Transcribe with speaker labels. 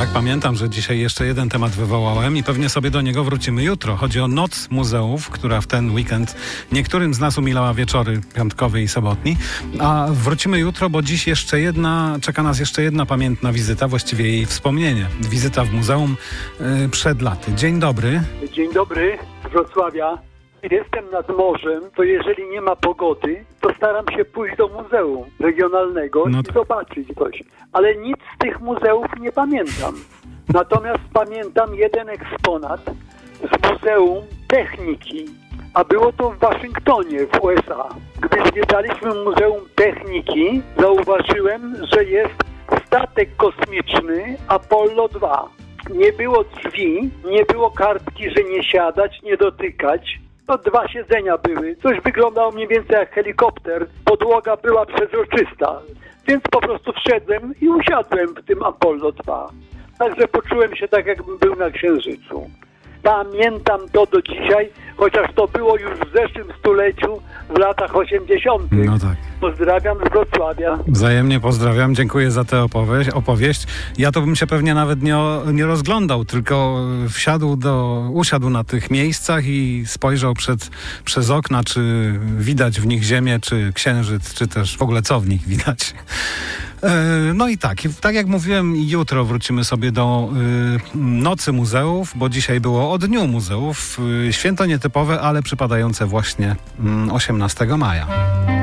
Speaker 1: Tak, pamiętam, że dzisiaj jeszcze jeden temat wywołałem i pewnie sobie do niego wrócimy jutro. Chodzi o Noc Muzeów, która w ten weekend niektórym z nas umilała wieczory piątkowy i sobotni. A wrócimy jutro, bo dziś czeka nas jeszcze jedna pamiętna wizyta, właściwie jej wspomnienie. Wizyta w muzeum przed laty. Dzień dobry.
Speaker 2: Dzień dobry z Wrocławia. Jestem nad morzem, to jeżeli nie ma pogody, to staram się pójść do muzeum regionalnego i zobaczyć coś. Ale nic z tych muzeów nie pamiętam. Natomiast pamiętam jeden eksponat z Muzeum Techniki, a było to w Waszyngtonie w USA. Gdy zwiedzaliśmy Muzeum Techniki, zauważyłem, że jest statek kosmiczny Apollo 2. Nie było drzwi, nie było kartki, że nie siadać, nie dotykać. To 2 siedzenia były. Coś wyglądało mniej więcej jak helikopter. Podłoga była przezroczysta. Więc po prostu wszedłem i usiadłem w tym Apollo 2. Także poczułem się tak, jakbym był na Księżycu. Pamiętam to do dzisiaj, chociaż to było już w zeszłym stuleciu, w latach 80.
Speaker 1: No tak.
Speaker 2: Pozdrawiam z Wrocławia.
Speaker 1: Wzajemnie pozdrawiam, dziękuję za tę opowieść. Ja to bym się pewnie nawet nie rozglądał, tylko usiadł na tych miejscach i spojrzał przez okna, czy widać w nich Ziemię, czy Księżyc, czy też w ogóle co w nich widać. No i tak jak mówiłem, jutro wrócimy sobie do Nocy Muzeów, bo dzisiaj było o Dniu Muzeów. Święto nietypowe, ale przypadające właśnie 18 maja.